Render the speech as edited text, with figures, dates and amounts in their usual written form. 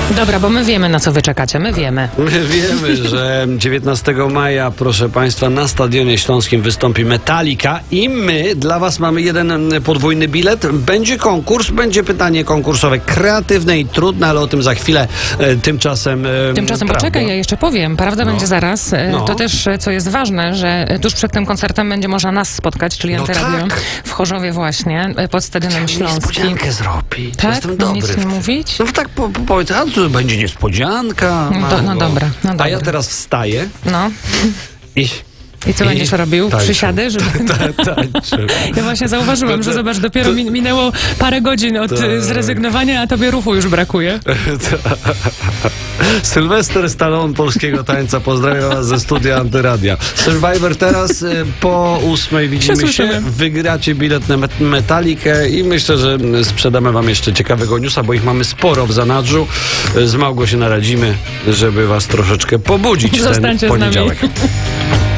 Dobra, bo my wiemy, na co wy czekacie. My wiemy. My wiemy, że 19 maja, proszę Państwa, na Stadionie Śląskim wystąpi Metallica i my dla Was mamy jeden podwójny bilet. Będzie konkurs, będzie pytanie konkursowe, kreatywne i trudne, ale o tym za chwilę. Tymczasem poczekaj, ja jeszcze powiem. Prawda będzie zaraz. To też, co jest ważne, że tuż przed tym koncertem będzie można nas spotkać, czyli Antyradio w Chorzowie właśnie, pod Stadionem Śląskim. Niespodziankę zrobi. Tak? Jestem dobry. Nic nie mówić? No tak powiedz, a co, będzie niespodzianka? No dobra. A ja teraz wstaję I co będziesz robił? Tańczył. Przysiady? Żeby... Tańczył. Ja właśnie zauważyłem, że zobacz, dopiero minęło parę godzin od zrezygnowania, a tobie ruchu już brakuje. Sylwester Stallone polskiego tańca. Pozdrawiam Was ze studia Antyradia. Survivor teraz po 8 widzimy się. Wygracie bilet na Metallicę i myślę, że sprzedamy Wam jeszcze ciekawego newsa, bo ich mamy sporo w zanadrzu. Z Małgą się naradzimy, żeby Was troszeczkę pobudzić w ten poniedziałek.